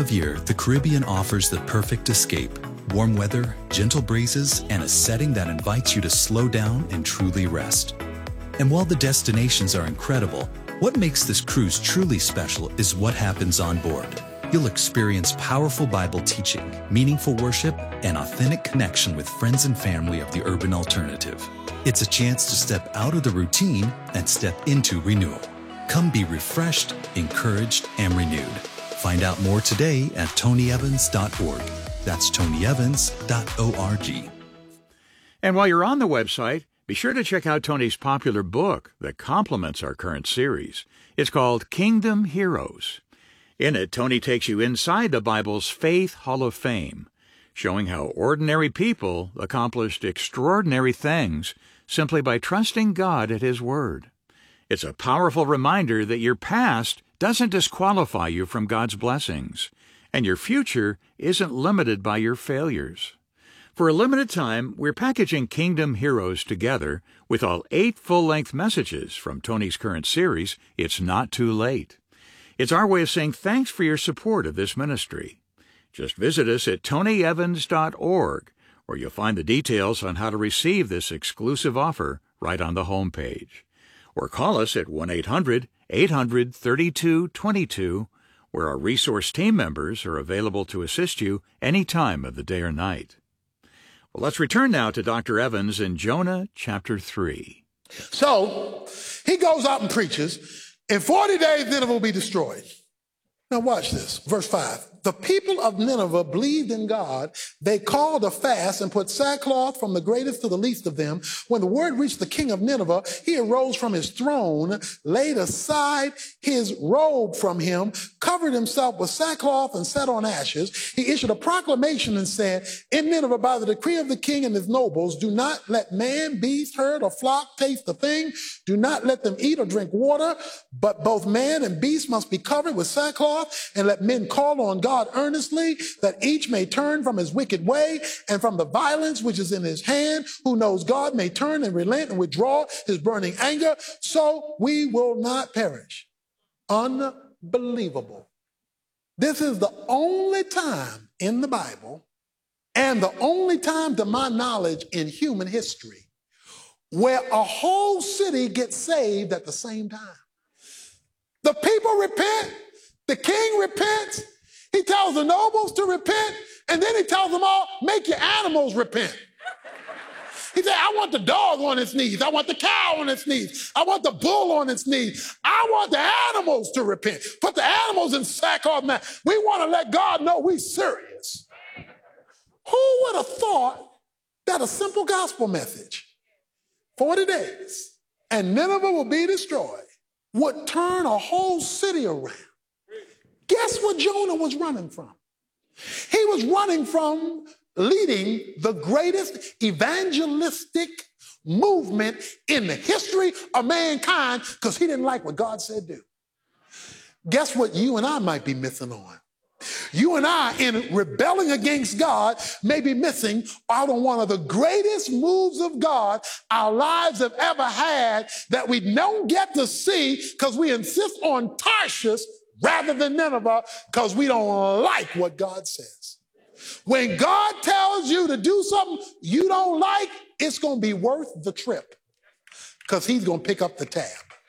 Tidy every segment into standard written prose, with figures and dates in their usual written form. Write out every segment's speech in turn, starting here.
of year, the Caribbean offers the perfect escape. Warm weather, gentle breezes, and a setting that invites you to slow down and truly rest. And while the destinations are incredible, what makes this cruise truly special is what happens on board. You'll experience powerful Bible teaching, meaningful worship, and authentic connection with friends and family of the urban alternative. It's a chance to step out of the routine and step into renewal. Come be refreshed, encouraged, and renewed. Find out more today at tonyevans.org. That's tonyevans.org. And while you're on the website, be sure to check out Tony's popular book that complements our current series. It's called Kingdom Heroes. In it, Tony takes you inside the Bible's Faith Hall of Fame, showing how ordinary people accomplished extraordinary things simply by trusting God at His Word. It's a powerful reminder that your past doesn't disqualify you from God's blessings, and your future isn't limited by your failures. For a limited time, we're packaging Kingdom Heroes together with all 8 full-length messages from Tony's current series, It's Not Too Late. It's our way of saying thanks for your support of this ministry. Just visit us at tonyevans.org, where you'll find the details on how to receive this exclusive offer right on the home page. Or call us at 1-800-800-3222, where our resource team members are available to assist you any time of the day or night. Well, let's return now to Dr. Evans in Jonah chapter 3. So he goes out and preaches. In 40 days, Nineveh will be destroyed. Now watch this. Verse 5. The people of Nineveh believed in God. They called a fast and put sackcloth from the greatest to the least of them. When the word reached the king of Nineveh, he arose from his throne, laid aside his robe from him, covered himself with sackcloth and sat on ashes. He issued a proclamation and said, in Nineveh, by the decree of the king and his nobles, do not let man, beast, herd, or flock taste the thing. Do not let them eat or drink water, but both man and beast must be covered with sackcloth, and let men call on God earnestly, that each may turn from his wicked way and from the violence which is in his hand. Who knows God may turn and relent and withdraw his burning anger, so we will not perish. Unbelievable. This is the only time in the Bible, and the only time to my knowledge in human history, where a whole city gets saved at the same time. The people repent, the king repents, he tells the nobles to repent, and then he tells them all, make your animals repent. He said, I want the dog on its knees. I want the cow on its knees. I want the bull on its knees. I want the animals to repent. Put the animals in sackcloth now. We want to let God know we're serious. Who would have thought that a simple gospel message, 40 days, and Nineveh will be destroyed, would turn a whole city around? Guess what Jonah was running from? He was running from leading the greatest evangelistic movement in the history of mankind because he didn't like what God said do. Guess what you and I might be missing on? You and I, in rebelling against God, may be missing out on one of the greatest moves of God our lives have ever had that we don't get to see because we insist on Tarshish rather than Nineveh because we don't like what God says. When God tells you to do something you don't like, it's going to be worth the trip because he's going to pick up the tab.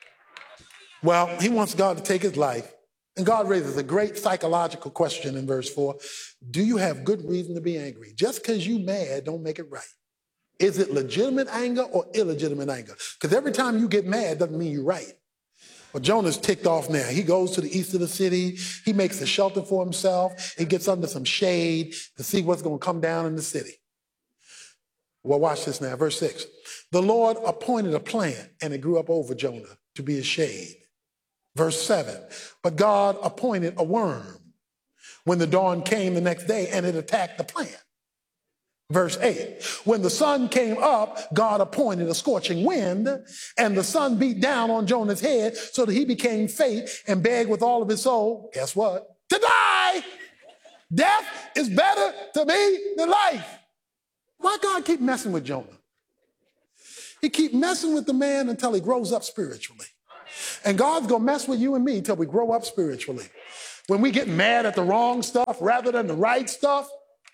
Well, he wants God to take his life, and God raises a great psychological question in verse 4. Do you have good reason to be angry? Just because you're mad don't make it right. Is it legitimate anger or illegitimate anger? Because every time you get mad doesn't mean you're right. Well, Jonah's ticked off now. He goes to the east of the city. He makes a shelter for himself. He gets under some shade to see what's going to come down in the city. Well, watch this now. Verse 6. The Lord appointed a plant, and it grew up over Jonah to be a shade. Verse 7. But God appointed a worm when the dawn came the next day, and it attacked the plant. Verse 8, when the sun came up, God appointed a scorching wind, and the sun beat down on Jonah's head so that he became faint and begged with all of his soul, guess what? To die! Death is better to me than life. Why God keep messing with Jonah? He keep messing with the man until he grows up spiritually. And God's going to mess with you and me until we grow up spiritually. when we get mad at the wrong stuff rather than the right stuff.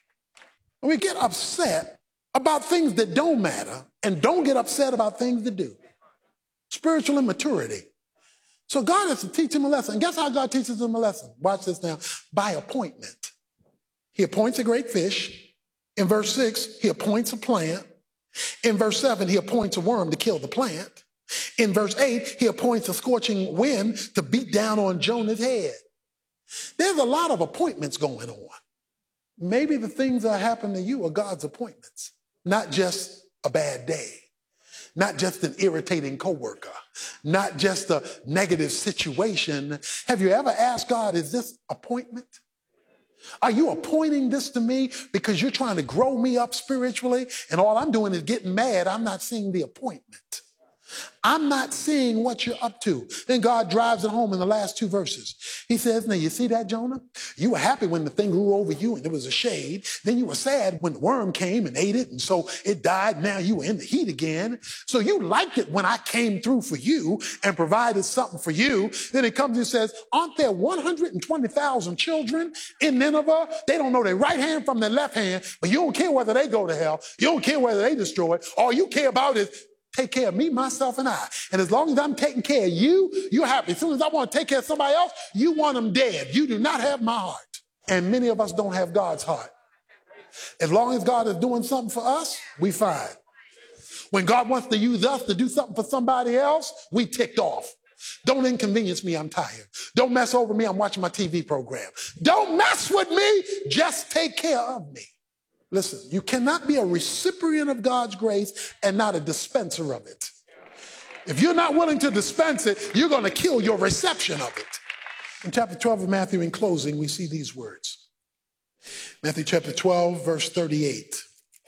And we get upset about things that don't matter and don't get upset about things that do. Spiritual immaturity. So God has to teach him a lesson. And guess how God teaches him a lesson? Watch this now. By appointment. He appoints a great fish. In verse 6, he appoints a plant. In verse 7, he appoints a worm to kill the plant. In verse 8, he appoints a scorching wind to beat down on Jonah's head. There's a lot of appointments going on. Maybe the things that happen to you are God's appointments, not just a bad day, not just an irritating coworker, not just a negative situation. Have you ever asked God, is this appointment? Are you appointing this to me because you're trying to grow me up spiritually and all I'm doing is getting mad? I'm not seeing the appointment. I'm not seeing what you're up to. Then God drives it home in the last two verses. He says, now you see that, Jonah? You were happy when the thing grew over you and there was a shade. Then you were sad when the worm came and ate it, and so it died. Now you were in the heat again. So you liked it when I came through for you and provided something for you. Then it comes and says, aren't there 120,000 children in Nineveh? They don't know their right hand from their left hand, but you don't care whether they go to hell. You don't care whether they destroy it. All you care about is take care of me, myself, and I. And as long as I'm taking care of you, you're happy. As soon as I want to take care of somebody else, you want them dead. You do not have my heart. And many of us don't have God's heart. As long as God is doing something for us, we fine. When God wants to use us to do something for somebody else, we ticked off. Don't inconvenience me, I'm tired. Don't mess over me, I'm watching my TV program. Don't mess with me, just take care of me. Listen, you cannot be a recipient of God's grace and not a dispenser of it. If you're not willing to dispense it, you're going to kill your reception of it. In chapter 12 of Matthew, in closing, we see these words. Matthew chapter 12, verse 38.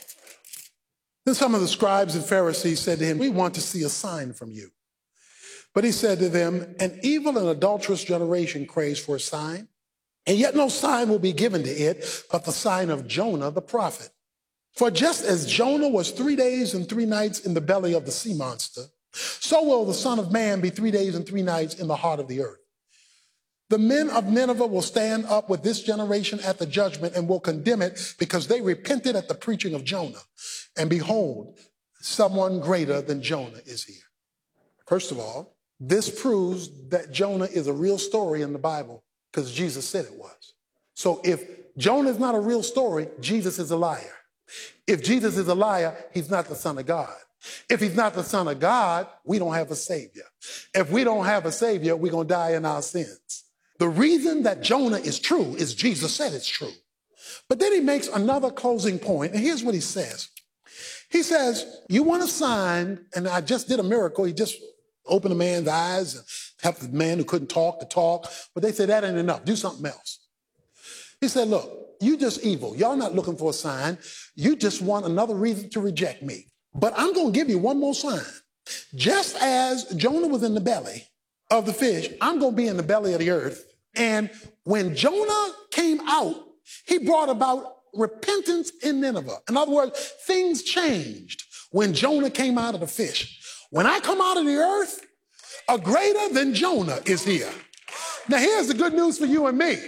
Then some of the scribes and Pharisees said to him, we want to see a sign from you. But he said to them, an evil and adulterous generation craves for a sign. And yet no sign will be given to it, but the sign of Jonah the prophet. For just as Jonah was 3 days and 3 nights in the belly of the sea monster, so will the Son of Man be 3 days and 3 nights in the heart of the earth. The men of Nineveh will stand up with this generation at the judgment and will condemn it because they repented at the preaching of Jonah. And behold, someone greater than Jonah is here. First of all, this proves that Jonah is a real story in the Bible, because Jesus said it was. So if Jonah is not a real story, Jesus is a liar. If Jesus is a liar, he's not the Son of God. If he's not the Son of God, we don't have a Savior. If we don't have a Savior, we're going to die in our sins. The reason that Jonah is true is Jesus said it's true. But then he makes another closing point, and here's what he says. He says, you want a sign, and I just did a miracle. He just opened a man's eyes and helped the man who couldn't talk to talk. But they said, that ain't enough. Do something else. He said, look, you just evil. Y'all not looking for a sign. You just want another reason to reject me. But I'm going to give you one more sign. Just as Jonah was in the belly of the fish, I'm going to be in the belly of the earth. And when Jonah came out, he brought about repentance in Nineveh. In other words, things changed when Jonah came out of the fish. When I come out of the earth, a greater than Jonah is here. Now, here's the good news for you and me.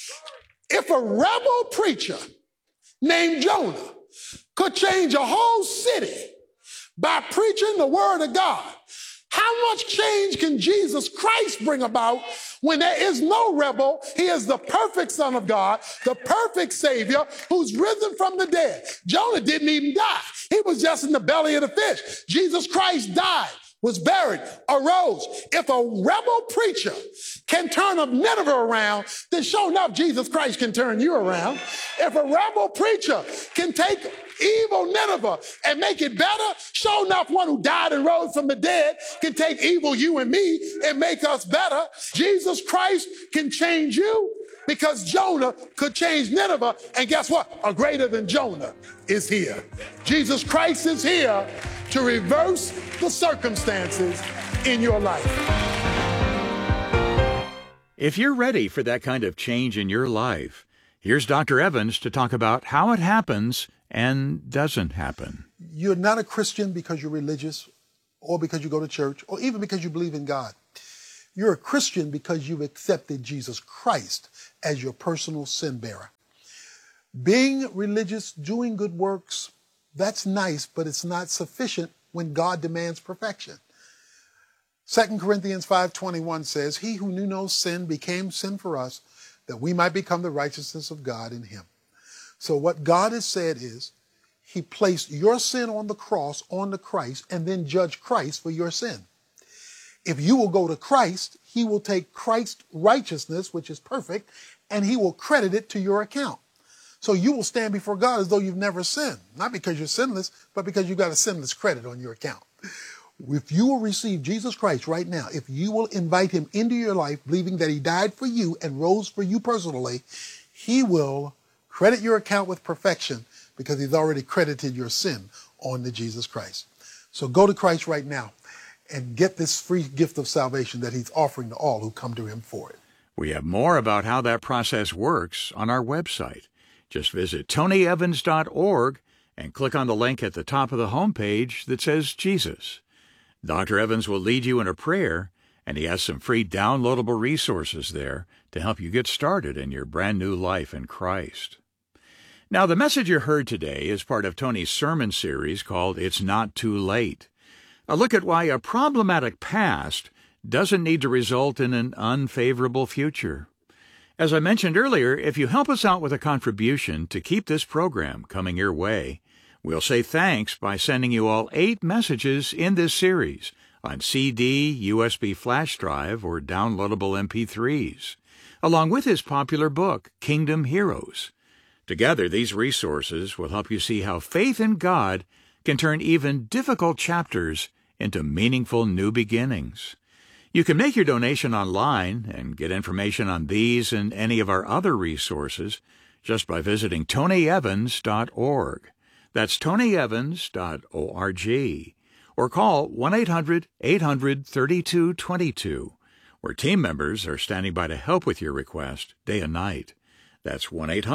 If a rebel preacher named Jonah could change a whole city by preaching the word of God, how much change can Jesus Christ bring about when there is no rebel? He is the perfect Son of God, the perfect Savior who's risen from the dead. Jonah didn't even die. He was just in the belly of the fish. Jesus Christ died, was buried, arose. If a rebel preacher can turn a Nineveh around, then sure enough, Jesus Christ can turn you around. If a rebel preacher can take evil Nineveh and make it better, sure enough, one who died and rose from the dead can take evil you and me and make us better. Jesus Christ can change you because Jonah could change Nineveh. And guess what? A greater than Jonah is here. Jesus Christ is here to reverse the circumstances in your life. If you're ready for that kind of change in your life, here's Dr. Evans to talk about how it happens and doesn't happen. You're not a Christian because you're religious or because you go to church or even because you believe in God. You're a Christian because you've accepted Jesus Christ as your personal sin bearer. Being religious, doing good works, that's nice, but it's not sufficient when God demands perfection. 2 Corinthians 5:21 says, "He who knew no sin became sin for us, that we might become the righteousness of God in him." So what God has said is, he placed your sin on the cross, onto Christ, and then judged Christ for your sin. If you will go to Christ, he will take Christ's righteousness, which is perfect, and he will credit it to your account. So you will stand before God as though you've never sinned, not because you're sinless, but because you've got a sinless credit on your account. If you will receive Jesus Christ right now, if you will invite him into your life, believing that he died for you and rose for you personally, he will credit your account with perfection because he's already credited your sin onto Jesus Christ. So go to Christ right now and get this free gift of salvation that he's offering to all who come to him for it. We have more about how that process works on our website. Just visit tonyevans.org and click on the link at the top of the homepage that says Jesus. Dr. Evans will lead you in a prayer, and he has some free downloadable resources there to help you get started in your brand new life in Christ. Now, the message you heard today is part of Tony's sermon series called It's Not Too Late. A look at why a problematic past doesn't need to result in an unfavorable future. As I mentioned earlier, if you help us out with a contribution to keep this program coming your way, we'll say thanks by sending you all 8 messages in this series on CD, USB flash drive, or downloadable MP3s, along with his popular book, Kingdom Heroes. Together, these resources will help you see how faith in God can turn even difficult chapters into meaningful new beginnings. You can make your donation online and get information on these and any of our other resources just by visiting tonyevans.org. That's tonyevans.org. Or call 1-800-800-3222, where team members are standing by to help with your request day and night. That's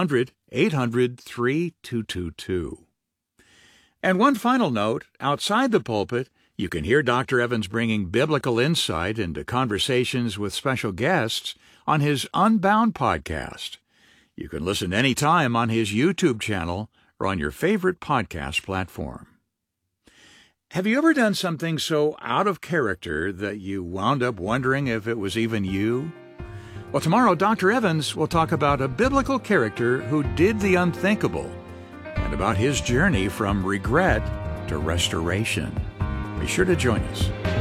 1-800-800-3222. And one final note, outside the pulpit, you can hear Dr. Evans bringing biblical insight into conversations with special guests on his Unbound podcast. You can listen anytime on his YouTube channel or on your favorite podcast platform. Have you ever done something so out of character that you wound up wondering if it was even you? Well, tomorrow Dr. Evans will talk about a biblical character who did the unthinkable and about his journey from regret to restoration. Be sure to join us.